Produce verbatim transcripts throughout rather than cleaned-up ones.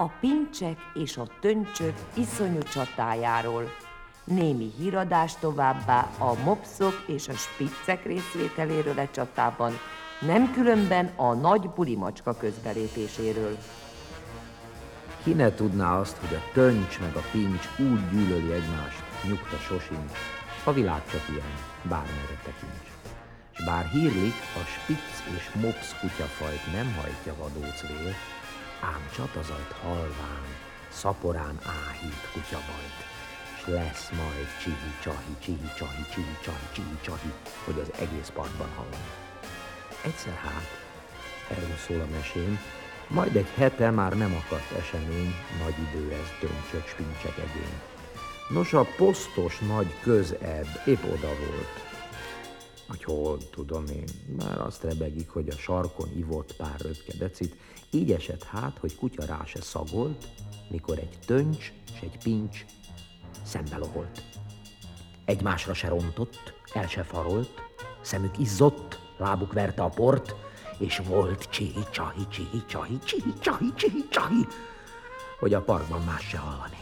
a pincsek és a töncsök iszonyú csatájáról. Némi híradás továbbá a mopszok és a spiccek részvételéről a csatában, nem különben a nagy bulimacska közbelépéséről. Ki ne tudná azt, hogy a töncs meg a pincs úgy gyűlöli egymást, nyugta sosincs, a világ csak ilyen, bármerre tekints. S bár hírlik, a spicc és mopsz kutyafajt nem hajtja vadóc vér, ám csatazajt halván, szaporán áhít kutyabajt, s lesz majd csihi-csahi, csihi-csahi, csihi-csahi, csihi-csahi, hogy az egész parkban hallani. Egyszer hát, erről szól a mesém, majd egy hete már nem akadt esemény, nagy idő ez, töncsök, spincsek egény. Nos, a posztos nagy közebb épp oda volt. Hogy hol, tudom én, már azt rebegik, hogy a sarkon ivott pár röpke decit, így esett hát, hogy kutya rá se szagolt, mikor egy töncs s egy pincs szembe loholt. Egymásra se rontott, el se farolt, szemük izzott, lábuk verte a port, és volt csihi-csahi, csihi-csahi, csihi-csahi, csihi-csahi, hogy a parkban más se hallani.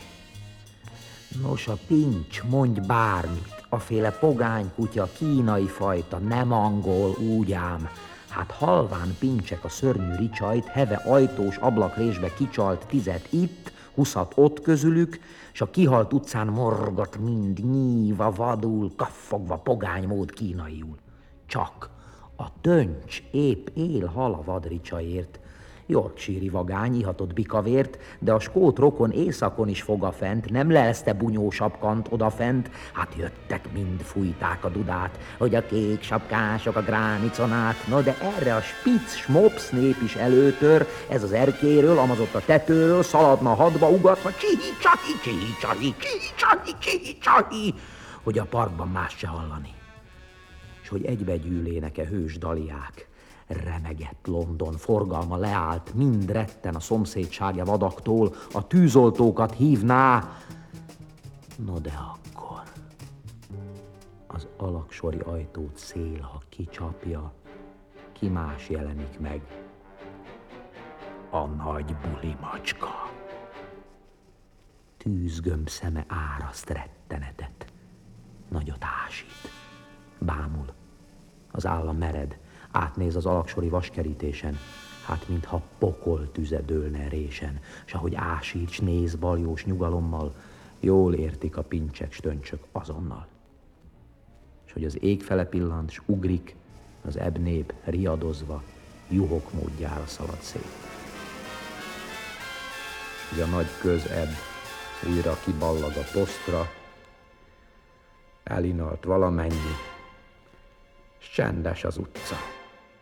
Nos, a pincs, mondj bármit, aféle pogány kutya, kínai fajta, nem angol, úgy ám. Hát halván pincsek a szörnyű ricsajt, heve ajtós ablakrésbe kicsalt tizet itt, huszat ott közülük, s a kihalt utcán morgat mind, nyíva, vadul, kaffogva, pogánymód kínaiul. Csak a töncs épp él hal a vadricsaért, Yorkshire-i vagány ihatott bikavért, de a skót rokon éjszakon is foga fent, nem lelszte bunyósabb kant odafent, hát jöttek, mind fújták a dudát, hogy a kék sapkások a gránicon át, no de erre a spicc, smopsz nép is előtör, ez az erkéről, amazott a tetőről, szaladna hadba ugatva, csihi-csahi, csihi-csahi, csihi-csahi, csihi-csahi, hogy a parkban más se hallani. És hogy egybegyűlének-e hős daliák, remegett London, forgalma leállt, mind retten a szomszédsága vadaktól, a tűzoltókat hívná. No de akkor az alaksori ajtót szél, ha kicsapja, ki más jelenik meg? A nagy bulimacska. Tűzgömb szeme áraszt rettenetet, nagyot ásít, bámul, az állam mered, átnéz az alaksori vaskerítésen, hát mintha pokol tüze dőlne résen, s ahogy ásít, s néz baljós nyugalommal, jól értik a pincsek, stöncsök azonnal. És hogy az ég fele pillant, s ugrik, az ebb nép riadozva, juhok módjára szalad szét. Hogy a nagy közebb újra kiballag a posztra, elinalt valamennyi, s csendes az utca.